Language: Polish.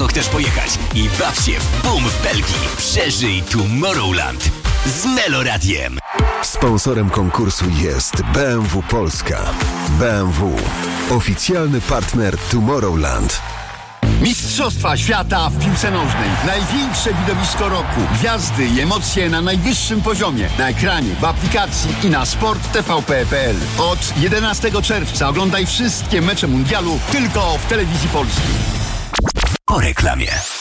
daleko chcesz pojechać i baw się w boom w Belgii. Przeżyj Tomorrowland z Meloradiem. Sponsorem konkursu jest BMW Polska. BMW. Oficjalny partner Tomorrowland. Mistrzostwa świata w piłce nożnej. Największe widowisko roku. Gwiazdy i emocje na najwyższym poziomie. Na ekranie, w aplikacji i na sporttvp.pl. Od 11 czerwca oglądaj wszystkie mecze mundialu tylko w telewizji polskiej. Po reklamie.